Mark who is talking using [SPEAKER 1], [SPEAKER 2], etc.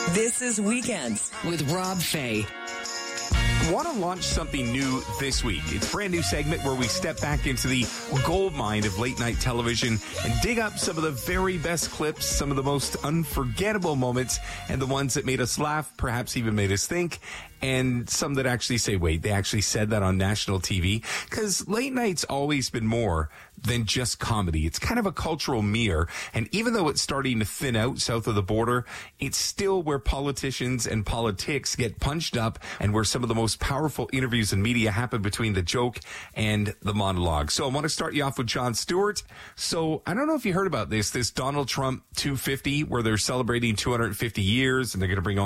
[SPEAKER 1] This is Weekends with Rob Fay.
[SPEAKER 2] Want to launch something new this week? It's a brand new segment where we step back into the gold mine of late night television and dig up some of the very best clips, some of the most unforgettable moments, and the ones that made us laugh, perhaps even made us think, and some that actually say, wait, they actually said that on national TV? Because late night's always been more than just comedy. It's kind of a cultural mirror, and even though it's starting to thin out south of the border, it's still where politicians and politics get punched up and where some of the most powerful interviews in media happen between the joke and the monologue. So I want to start you off with Jon Stewart. So I don't know if you heard about this Donald Trump 250, where they're celebrating 250 years and they're going to bring on